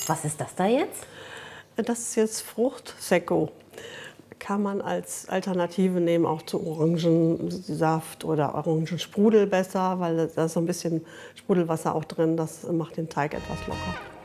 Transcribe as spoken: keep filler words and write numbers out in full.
Was ist das da jetzt? Das ist jetzt Fruchtsekko. Kann man als Alternative nehmen, auch zu Orangensaft oder Orangensprudel besser, weil da ist so ein bisschen Sprudelwasser auch drin. Das macht den Teig etwas locker.